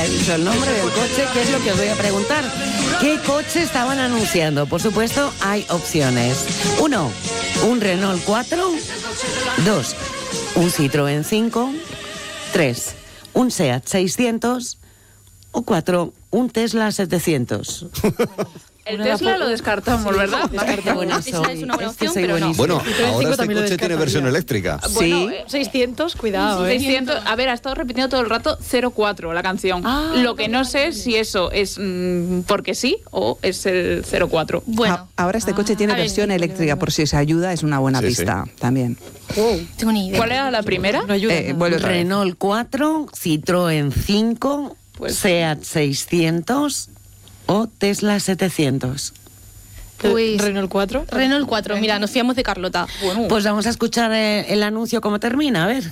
he dicho el nombre del coche, que es lo que os voy a preguntar. ¿Qué coche estaban anunciando? Por supuesto, hay opciones. 1, un Renault 4. 2, un Citroën 5. 3, un Seat 600. O 4, un Tesla 700. El Tesla lo descartamos, ¿verdad? Esa es una buena opción, pero no. Bueno, ahora este coche tiene versión eléctrica. Bueno, Sí. 600, cuidado, 600, a ver, ha estado repitiendo todo el rato 04 la canción. Lo que no sé si eso es porque sí o es el 04. Bueno, Ahora este coche tiene a ver, versión eléctrica, por si os ayuda, es una buena Sí, pista también. tengo ni idea. ¿Cuál era la primera? No ayuda. Vuelve otra vez. Renault 4, Citroën 5, Pues- Seat 600 o Tesla 700. Pues, Renault 4. Renault 4, mira, nos fiamos de Carlota. Bueno, Pues vamos a escuchar el anuncio cómo termina, a ver.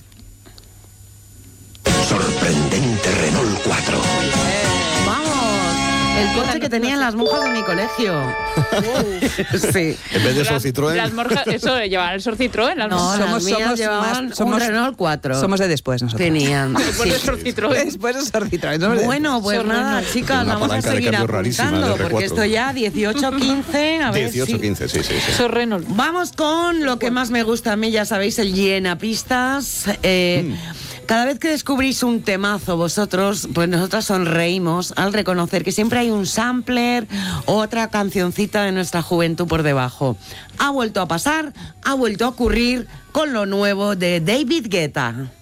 Sorprendente Renault 4. ¡Vamos! El coche que tenían las monjas de mi colegio. Sí. En vez de esos las Citroën. morjas, eso llevan el Sor Citroën, las No, morjas. las mías llevaban un Renault 4. Somos de después nosotros. Tenían. Después sí. de Sor Citroën. Después de Sor Citroën, somos de Bueno, pues nada, chicas, Una vamos a palanca de seguir cambio rarísima apuntando, del porque R4. esto ya 18-15, a ver 18-15, sí, sí, sí. Soy Renault. Vamos con lo que más me gusta a mí, ya sabéis, el llenapistas. Cada vez que descubrís un temazo vosotros, pues nosotras sonreímos al reconocer que siempre hay un sampler, otra cancioncita de nuestra juventud por debajo. Ha vuelto a pasar, ha vuelto a ocurrir con lo nuevo de David Guetta.